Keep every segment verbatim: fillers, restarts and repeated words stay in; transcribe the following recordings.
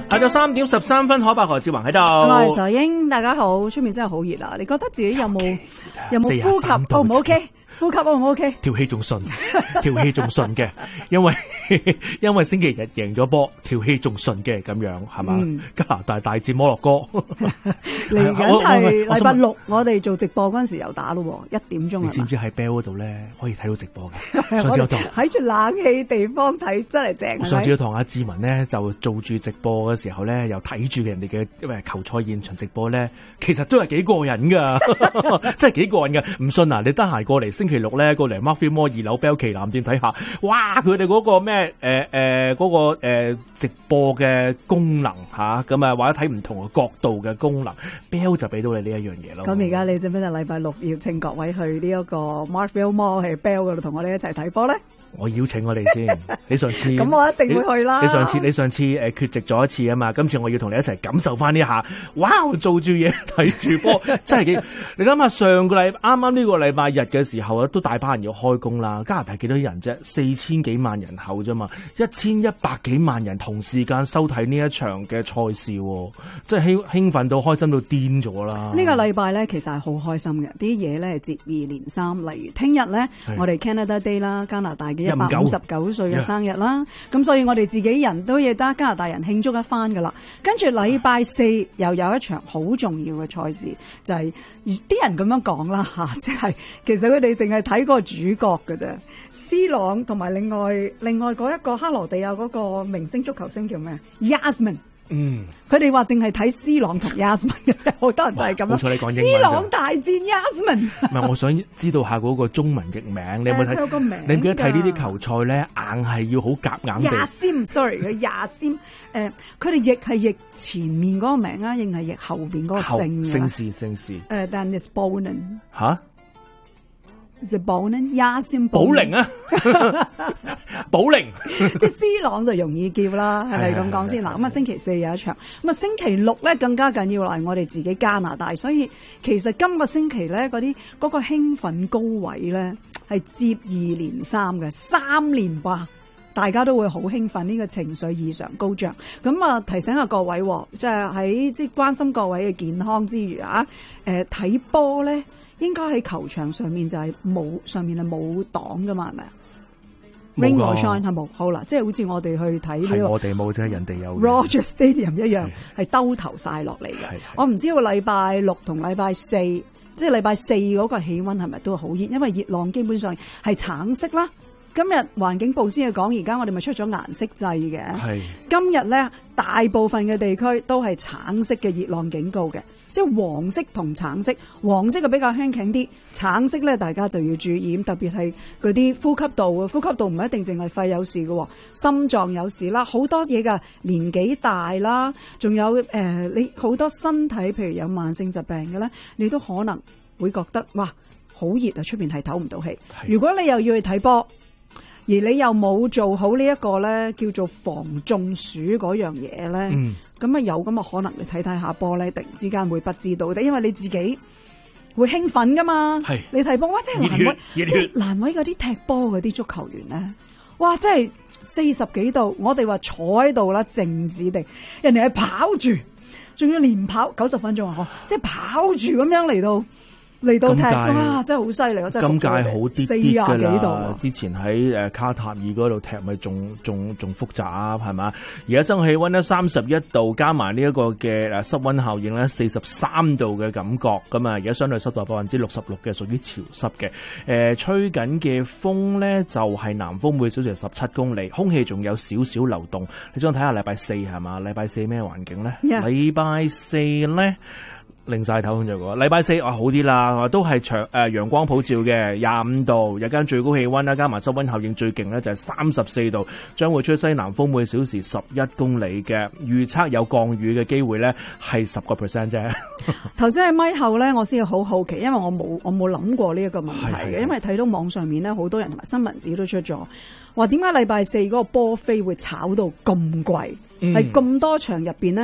下晝三點十三分，可伯何志宏喺度。 我係傻英，大家好，出面真係好熱啊！你覺得自己有冇有冇呼吸 O 唔 OK？呼吸 O 唔 OK？ 條氣仲順，條氣仲順嘅，因為因為星期日贏咗波，條氣仲順嘅咁樣係嘛？嗯、加拿大大戰摩洛哥， 嚟緊係禮拜六，我哋做直播嗰陣時又打咯，一點鐘。 你知唔知喺 Bell 嗰度咧可以睇到直播嘅？上次有堂喺住冷氣地方睇，真係正。 上次有堂阿志文咧就做住直播嘅時候咧，又睇住人哋嘅因為球賽現場直播咧，其實都係幾過癮噶，真係幾過癮噶。唔信啊，你得閒過嚟星期六咧過嚟 Marvel Mall 二樓 Bell 旗艦店睇下，哇！佢哋嗰個咩？誒誒，嗰個誒直播嘅功能吓，咁啊或者睇唔同嘅角度嘅功能 ，Bell 就俾到你呢一樣嘢咯。 咁而家你知唔知？就禮拜六邀請各位去呢一個 Marvel Mall 喺 Bell 嗰度同我哋一齊睇波咧？ 我邀請我哋先，你上次咁我一定會去啦。 你上次你上次誒缺席咗一次啊嘛，今次我要同你一齊感受翻呢下，哇！做住嘢睇住波，真係幾。你諗下上個禮啱啱呢個禮拜日嘅時候啊，都大班人要開工啦。加拿大幾多人啫？四千幾萬人口啫嘛，一千一百幾萬人同時間收睇呢一場嘅賽事，真係興興奮到開心到癲咗啦！ 呢個禮拜咧其實係好開心嘅，啲嘢咧接二連三。例如聽日咧，我哋 Canada Day 啦，加拿大嘅一百五十九歲嘅生日啦，咁所以我哋自己人都要得加拿大人慶祝一番噶啦。跟住禮拜四又有一場好重要嘅賽事，就係、是、啲人咁樣講啦吓，即係其實佢哋淨係睇個主角㗎啫。C 朗同埋另外另外嗰一個克羅地亞嗰個明星足球星叫咩 Yasmin。嗯，佢哋話淨係睇 C 朗同 Yasmin 嘅啫，好多人就係咁樣。 冇錯，你講英文。 C 朗大戰 Yasmin。唔係，我想知道下嗰個中文譯名，你有冇睇？ 佢有個名。 你唔記得睇呢啲球賽咧，硬係要好夾硬地。 Yasim，sorry， 佢 Yasim。誒，佢哋譯係譯前面嗰個名啊，定係譯後邊嗰個姓啊？ 姓氏，姓氏。 誒，但係 Bonin。 吓？ 就保寧，Yasim 保寧啊，保寧， 即係 C 朗就容易叫啦，係咪咁講先嗱？咁啊，星期四有一場，咁啊，星期六咧更加緊要啦，我哋自己加拿大，所以其實今個星期咧嗰啲嗰個興奮高位咧係接二連三嘅，三連霸，大家都會好興奮，呢個情緒異常高漲。咁啊，提醒下各位，即係喺即係關心各位嘅健康之餘啊，誒睇波咧。應該喺球場上面就係冇上面係冇擋噶嘛，係咪啊 ？Rain or shine 係冇，好啦，即係好似我哋去睇呢個， 我哋冇啫，人哋有。 Rogers Stadium 一樣係兜頭晒落嚟嘅。我唔知道禮拜六同禮拜四，即係禮拜四嗰個氣溫係咪都好熱？因為熱浪基本上係橙色啦。今日環境部先去講，而家我哋咪出咗顏色掣嘅。係今日咧，大部分嘅地區都係橙色嘅熱浪警告嘅。即係黃色同橙色，黃色嘅比較輕輕啲，橙色咧大家就要注意，特別係嗰啲呼吸道嘅呼吸道唔一定淨係肺有事嘅，心臟有事啦，好多嘢噶，年紀大啦，仲有誒、呃、你好多身體譬如有慢性疾病嘅咧，你都可能會覺得哇好熱啊，出邊係唞唔到氣。如果你又要去睇波，而你又冇做好呢一個咧叫做防中暑嗰樣嘢咧。嗯咁啊有咁嘅可能，你睇睇下波咧，突然之間會不知道嘅，因為你自己會興奮噶嘛。係你睇波哇，真係難為，即係難為嗰啲踢波嗰啲足球員咧，哇！真係四十幾度，我哋話坐喺度啦，靜止地，人哋係跑住，仲要連跑九十分鐘啊！嗬，即係跑住咁樣嚟到。嚟到踢哇，真係好犀利啊！真係今屆好啲啲㗎啦。 之前喺誒卡塔爾嗰度踢咪仲仲仲複雜係嘛？而家新氣溫咧三十一度，加埋呢一個嘅誒濕溫效應咧四十三度嘅感覺咁啊！而家相對濕度百分之六十六嘅，屬於潮濕嘅。誒、呃、吹緊嘅風咧就係、是、南風，每小時十七公里，空氣仲有少少流動。你想睇下禮拜四係嘛？禮拜四咩環境咧？禮拜、yeah. 四咧。令晒頭咁就個禮拜四啊好啲啦，都係長誒陽光普照嘅廿五度，日間最高氣溫啦，加埋濕溫效應最勁咧就係三十四度，將會吹西南風每小時十一公里嘅，預測有降雨嘅機會咧係十個 percent 啫。 頭先喺咪後咧，我先好好奇，因為我冇我冇諗過呢一個問題嘅，因為睇到網上面咧好多人同埋新聞紙都出咗，話點解禮拜四嗰個波飛會炒到咁貴，係、嗯、咁多場入邊咧？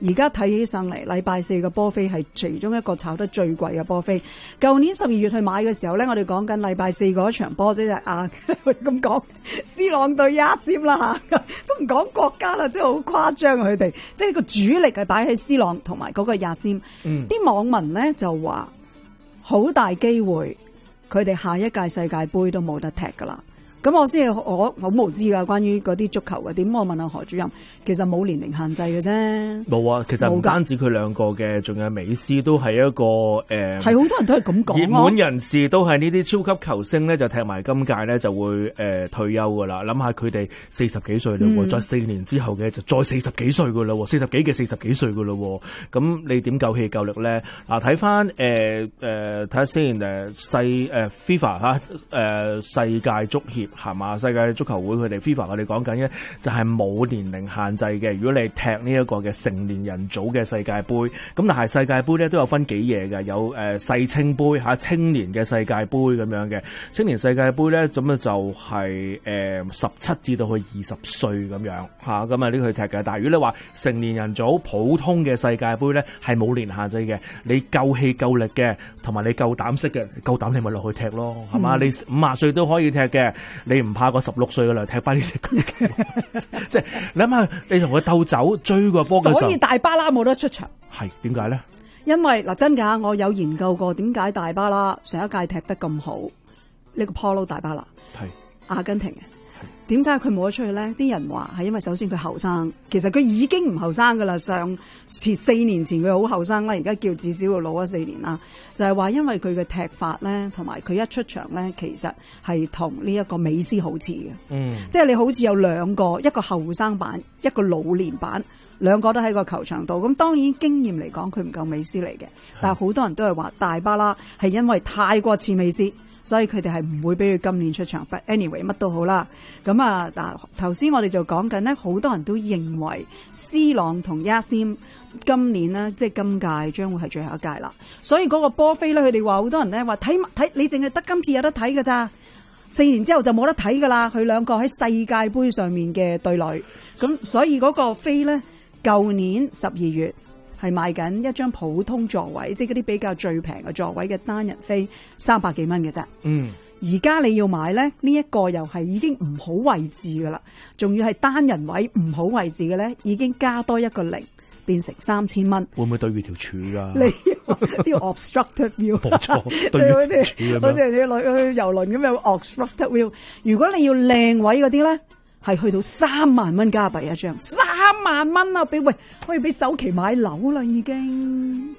而家睇起上嚟，禮拜四嘅波飛係其中一個炒得最貴嘅波飛。舊年十二月去買嘅時候咧，我哋講緊禮拜四嗰場波，即係啊咁講，C 朗對亞閃啦嚇，都唔講國家啦，真係好誇張啊！佢哋即係個主力係擺喺 C 朗同埋嗰個亞閃。啲、嗯、網民咧就話好大機會，佢哋下一屆世界盃都冇得踢噶啦。咁我先係我好無知噶，關於嗰啲足球嘅點，我問下何主任，其實冇年齡限制嘅啫。冇啊，其實唔單止佢兩個嘅，仲有美斯都係一個誒，係、呃、好多人都係咁講。熱門人士都係呢啲超級球星咧，就踢埋今屆咧就會誒、呃、退休噶啦。諗下佢哋四十幾歲嘞喎，再四年之後嘅就再四十幾歲噶啦喎，四十幾嘅四十幾歲噶啦喎。咁你點夠氣夠力咧？嗱，睇翻誒誒睇下先誒世誒 FIFA 吓誒世界足協。係嘛？世界足球會佢哋 FIFA 我哋講緊嘅就係冇年齡限制嘅。如果你踢呢一個嘅成年人組嘅世界盃，咁但係世界盃咧都有分幾嘢嘅，有誒世青盃嚇青年嘅世界盃咁樣嘅。青年世界盃咧咁啊就係誒十七至到去二十歲咁樣嚇，咁啊呢個去踢嘅。但係如果你話成年人組普通嘅世界盃咧係冇年限制嘅，你夠氣夠力嘅，同埋你夠膽識嘅，夠膽你咪落去踢咯，係嘛？嗯、你五十歲都可以踢嘅。你唔怕個十六歲嘅啦，踢翻呢隻即係你諗下，你同佢鬥走追個波嘅時候，所以大巴拉冇得出場，係點解咧？因為嗱真㗎，我有研究過點解大巴拉上一屆踢得咁好，呢、這個 Paulo 大巴拉係阿根廷嘅。點解佢冇得出去咧？啲人話係因為首先佢後生，其實佢已經唔後生噶啦。上前四年前佢好後生啦，而家叫至少要老咗四年啦。就係、是、話因為佢嘅踢法咧，同埋佢一出場咧，其實係同呢一個美斯好似嘅。嗯，即係你好似有兩個，一個後生版，一個老年版，兩個都喺個球場度。咁當然經驗嚟講，佢唔夠美斯嚟嘅。但係好多人都係話大巴拉係因為太過似美斯。所以佢哋係唔會俾佢今年出場。But anyway 乜都好啦。咁啊，嗱頭先我哋就講緊呢，好多人都認為 C 朗同亞閃今年呢，即係今屆將會係最後一屆啦。所以嗰個波飛咧，佢哋話好多人咧話睇睇，你淨係得今次有得睇㗎咋，四年之後就冇得睇㗎啦。佢兩個喺世界盃上面嘅對壘，咁所以嗰個飛咧，舊年十二月。係賣緊一張普通座位，即係嗰啲比較最平嘅座位嘅單人飛，三百幾蚊嘅啫。嗯，而家你要買咧，呢、這、一個又係已經唔好位置噶啦，仲要係單人位唔好位置嘅咧，已經加多一個零，變成三千蚊。會唔會對住條柱噶？你呢個 obstructed view，冇錯，對住條柱好似你去遊輪咁有 obstructed view。如果你要靚位嗰啲咧，係去到三萬蚊加幣一張，三萬蚊啊！俾喂，可以俾首期買樓啦，已經。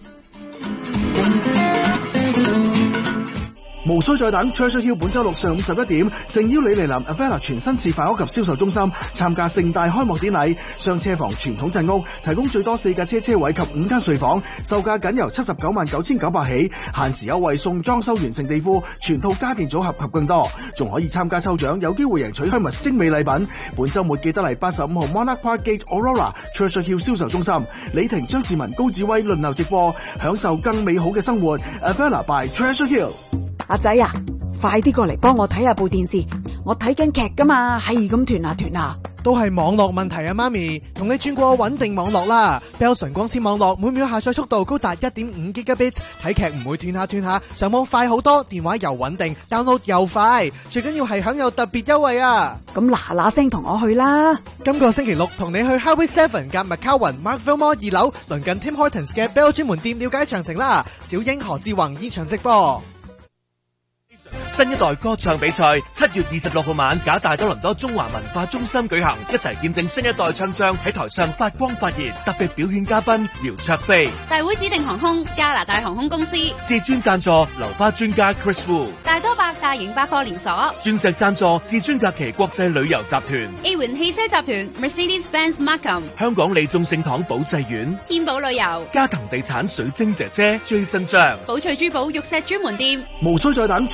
無需再等 Treasure Hill 本周六上午十一點，誠邀你嚟臨 Avella 全新示範屋及銷售中心參加盛大開幕典禮。雙車房傳統鎮屋提供最多四架車車位及五間睡房，售價僅由七十九萬九千九百起，限時優惠送裝修完成地庫、全套家電組合及更多，仲可以參加抽獎，有機會贏取香蜜精美禮品。本周末記得嚟八十五號 Monarch Park Gate Aurora Treasure Hill 銷售中心，李婷、張志文、高志威輪流直播，享受更美好嘅生活。Avella by Treasure Hill。 阿仔啊，快啲過嚟幫我睇下部電視，我睇緊劇噶嘛，係咁斷下斷下。 都係網絡問題啊，媽咪，同你轉過穩定網絡啦。Bell 純光纖網絡每秒下載速度高達 一點五 Gigabit， 睇劇唔會斷下斷下，上網快好多，電話又穩定 ，download 又快，最緊要係享有特別優惠啊！ 咁嗱嗱聲同我去啦！ 今個星期六同你去 Highway Seven 夾 McCowan Markville Mall 二樓，鄰近 Tim Hortons 嘅 Bell 專門店了解詳情啦。小英何志宏現場直播。 新一代歌唱比賽七月二十六號晚，假大多倫多中華文化中心舉行，一齊見證新一代唱將喺台上發光發熱。特別表演嘉賓姚焯菲， 大會指定航空加拿大航空公司， 至尊贊助流花專家 Chris Wu， 大多百大型百貨連鎖， 鑽石贊助至尊假期國際旅遊集團， A 環汽車集團 Mercedes-Benz Markham， 香港利眾聖堂保濟院， 天寶旅遊， 嘉騰地產水晶姐姐 Jason 張， 寶翠珠寶玉石專門店。 無需再等 Treasure Hill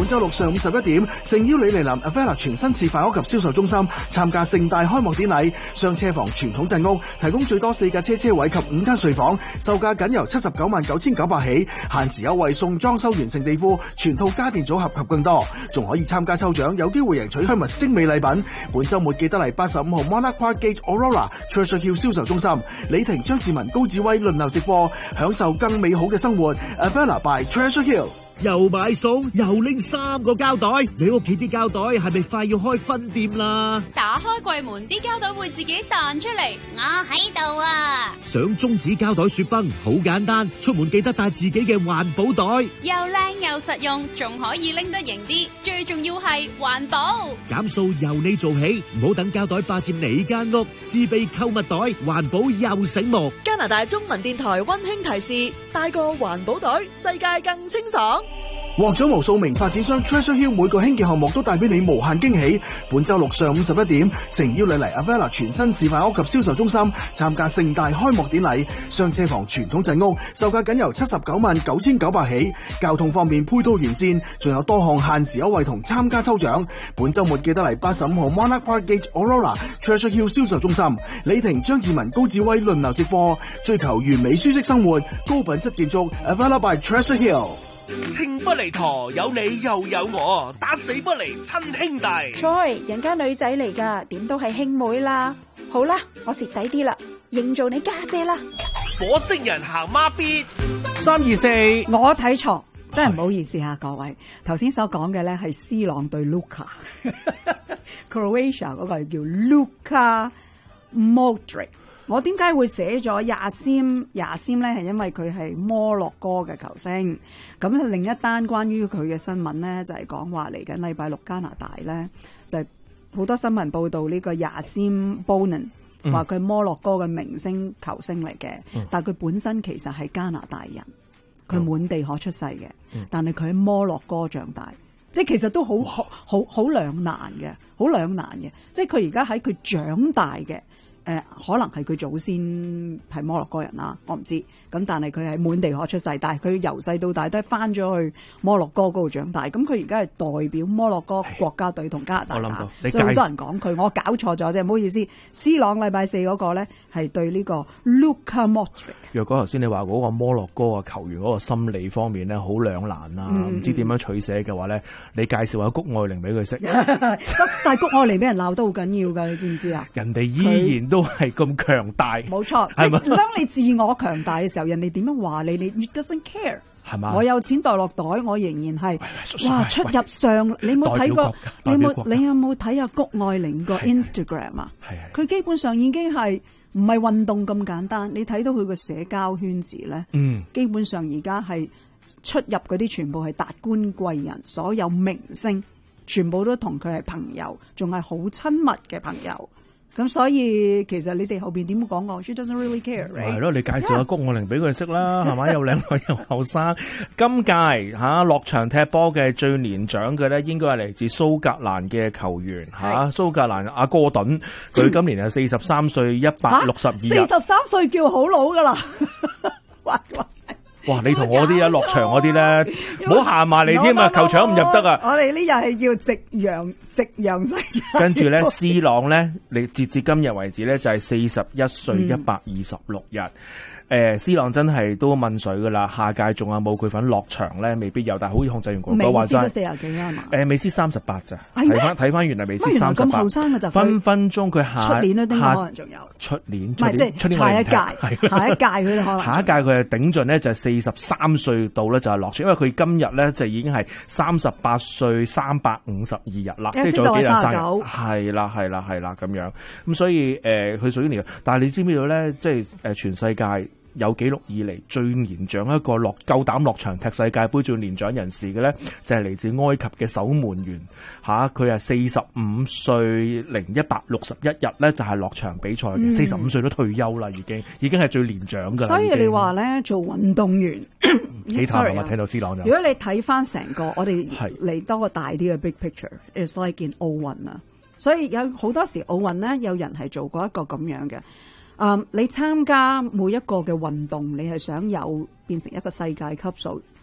本周六上午十一點，誠邀李尼林 Avella 全新示範屋及銷售中心參加盛大開幕典禮。雙車房傳統鎮屋提供最多四架車車位及五間睡房，售價僅由七十九萬九千九百起，限時優惠送裝修完成地庫、全套家電組合及更多，仲可以參加抽獎，有機會贏取 Hermes 精美禮品。本周末記得嚟八十五號 Monarch Park Gate Aurora Treasure Hill 銷售中心，李婷、張志文、高志威輪流直播，享受更美好嘅生活。Avella by Treasure Hill。 又買餸又拎三個膠袋，你屋企啲膠袋係咪快要開分店啦？ 打開櫃門，啲膠袋會自己彈出嚟，我喺度啊！ 想終止膠袋雪崩好簡單，出門記得帶自己嘅環保袋， 又靚又實用，仲可以拎得型啲，最重要係環保。 減數由你做起，唔好等膠袋霸佔你間屋，自備購物袋，環保又醒目。 加拿大中文電台溫馨提示：帶個環保袋，世界更清爽。 獲咗無數名發展商 Treasure Hill 每個興建項目都帶俾你無限驚喜。本周六上午十一點，誠邀你嚟 Avella 全新示範屋及銷售中心參加盛大開幕典禮。雙車房傳統鎮屋售價僅由七十九萬九千九百起，交通方面配套完善，仲有多項限時優惠同參加抽獎。本周末記得嚟八十五號 Monarch Park Gate Aurora Treasure Hill 銷售中心，李婷、張志文、高志威輪流直播，追求完美舒適生活，高品質建築 Avella by Treasure Hill。 情不離陀，有你又有我，打死不離親兄弟。 Joy，人家女仔嚟噶，點都係兄妹啦。好啦，我蝕底啲啦，認做你家姐啦。 火星人行孖咇， 三二四， 我睇錯，真係唔好意思吓各位。頭先所講嘅咧係 C 朗對 Luka，Croatia 嗰個係叫 Luka Modric。我點解會寫咗亞仙亞仙咧？係因為佢係摩洛哥嘅球星。咁另一單關於佢嘅新聞咧，就係講話嚟緊禮拜六加拿大咧，就係好多新聞報道呢個亞仙 Bonin 話佢摩洛哥嘅明星球星嚟嘅，嗯、但係佢本身其實係加拿大人，佢滿地可出世嘅，嗯、但係佢喺摩洛哥長大，即係其實都好好好好兩難嘅，好兩難嘅，即係佢而家喺佢長大嘅。誒、呃、可能係佢祖先係摩洛哥人啦，我唔知。咁但係佢係滿地可出世，但係佢由細到大都係翻咗去摩洛哥嗰度長大。咁佢而家係代表摩洛哥國家隊同加拿大打，所以好多人講佢，我搞錯咗啫，唔好意思。C 朗禮拜四嗰個咧係對呢個 Luka Modric。若果頭先你話嗰個摩洛哥嘅球員嗰個心理方面咧好兩難啦，唔、嗯、知點樣取捨嘅話咧，你介紹下谷愛凌俾佢識。 但係谷愛凌俾人鬧得好緊要㗎，你知唔知啊？ 人哋依然都係咁強大。冇錯， 即係當你自我強大嘅時候，人哋點樣話你，你 doesn't care 係嘛？我有錢袋落袋，我仍然係哇出入上。你冇睇過？你冇你有冇睇下谷愛凌個 Instagram 啊？佢基本上已經係唔係運動咁簡單。你睇到佢個社交圈子咧，嗯，基本上而家係出入嗰啲全部係達官貴人，所有明星全部都同佢係朋友，仲係好親密嘅朋友。咁所以其實你哋後邊點講我 ？She doesn't really care，係、right? 咯，你介紹下谷愛凌俾佢識啦，係咪？又靚女又後生。今屆嚇落場踢波嘅最年長嘅咧，應該係嚟自蘇格蘭嘅球員嚇，蘇格蘭阿哥頓，佢今年係四十三歲，一百六十二日。四十三歲叫好老噶啦。 哇！你同我啲一落場嗰啲咧，唔好行埋嚟添啊！球場唔入得啊！ 我哋呢日係叫夕陽夕陽世界。 跟住咧，C 朗咧，你截至今日為止咧，就係四十一歲，一百二十六日。誒 C 朗真係都問水噶啦，下屆仲有冇佢份落場咧？未必有，但係好似控制員哥哥話齋，美斯都四廿幾啊嘛。誒，美斯三十八咋？睇翻睇翻原來美斯三十八，咁後生嘅就分分鐘佢下出年都可能仲有。 出年唔係即係出年下一屆，下一屆佢哋可能下一屆佢係頂盡咧，就係四十三歲到咧就係落場，因為佢今日咧就已經係三十八歲三百五十二日啦，即係做幾日生日？係啦係啦係啦咁樣。咁所以誒，佢屬於年，但係你知唔知道咧？即係誒全世界有紀錄以嚟最年長一個落夠膽落場踢世界盃最年長人士嘅咧，就係嚟自埃及嘅守門員嚇，佢係四十五歲零一百六十一日咧，就係落場比賽嘅，四十五歲都退休啦，已經已經係最年長㗎啦。 所以你話咧做運動員， 幾坦白聽到C朗就。 如果你睇翻成個，我哋嚟多個大啲嘅 big picture，it's like in 奧運啊。所以有好多時奧運咧，有人係做過一個咁樣嘅。嗯，um, 你參加每一個嘅運動，你係想有變成一個世界級數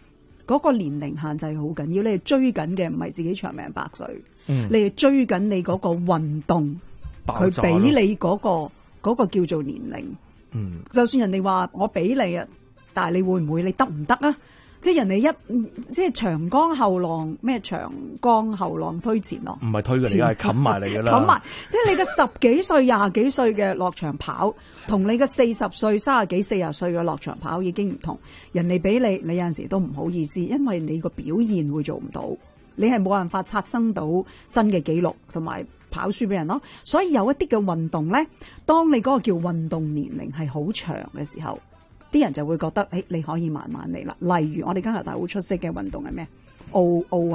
嗰個年齡限制好緊要，你係追緊嘅唔係自己長命百歲， 嗯、 你係追緊你嗰個運動，佢俾你嗰、嗰個嗰、嗰個叫做年齡。 嗯， 就算人哋話我俾你啊，但係你會唔會你得唔得啊？即係人哋一即係長江後浪咩？長江後浪推前浪， 唔係推嘅，而家係冚埋嚟噶啦。 冚埋，即係你嘅十幾歲、廿幾歲嘅落場跑，同你嘅四十歲、三十幾、四十歲嘅落場跑已經唔同。人哋俾你，你有陣時都唔好意思，因為你個表現會做唔到，你係冇辦法刷新到新嘅紀錄，同埋跑輸俾人咯。所以有一啲嘅運動咧，當你嗰個叫運動年齡係好長嘅時候，啲人就會覺得，誒，你可以慢慢嚟啦。例如我哋加拿大好出色嘅運動係咩？奧奧運。